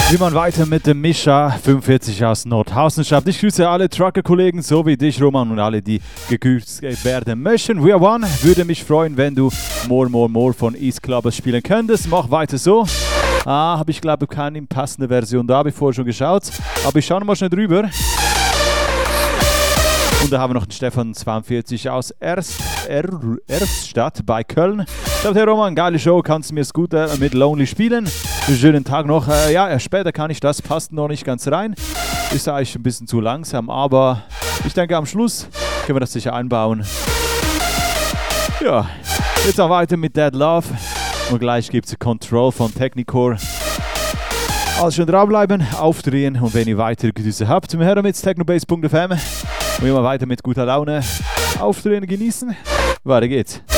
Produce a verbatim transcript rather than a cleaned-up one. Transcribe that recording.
Wir machen weiter mit dem Mischa fünfundvierzig aus Nordhausen. Schreibt, ich grüße alle Trucker-Kollegen, so wie dich, Roman, und alle, die gegrüßt werden möchten. We are one. Würde mich freuen, wenn du More, More, More von East Clubbers spielen könntest. Mach weiter so. Ah, habe ich glaube keine passende Version da, habe ich vorher schon geschaut. Aber ich schaue nochmal schnell drüber. Und da haben wir noch den Stefan zweiundvierzig aus Erst, er, Erststadt bei Köln. Ich glaube, Herr Roman, geile Show, kannst du mir Scooter mit Lonely spielen? Einen schönen Tag noch. Äh, ja, später kann ich das, passt noch nicht ganz rein. Ist eigentlich ein bisschen zu langsam, aber ich denke, am Schluss können wir das sicher einbauen. Ja, jetzt auch weiter mit Dead Love. Und gleich gibt es Control von Technicore. Also schön dranbleiben, aufdrehen und wenn ihr weitere Grüße habt, wir hören mit technobase punkt f m. Und immer weiter mit guter Laune aufdrehen, genießen. Weiter geht's.